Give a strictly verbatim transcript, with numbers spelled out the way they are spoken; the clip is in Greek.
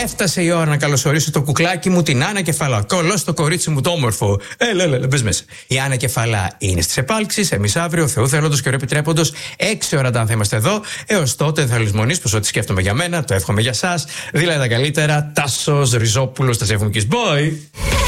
Έφτασε η ώρα να καλωσορίσω το κουκλάκι μου, την Άννα Κεφαλά. Κολλώ το κορίτσι μου το όμορφο. Έλα, έλα, μπες μέσα. Η Άννα Κεφαλά είναι στις επάλξεις. Εμείς αύριο, Θεού θέλοντος και ωραίο επιτρέποντος, έξι ώρα αν θα είμαστε εδώ. Έως τότε θα λησμονείς πως ό,τι σκέφτομαι για μένα, το εύχομαι για σας. Δηλαδή τα καλύτερα. Τάσος Ριζόπουλος, τα Σεφουμικής Boy.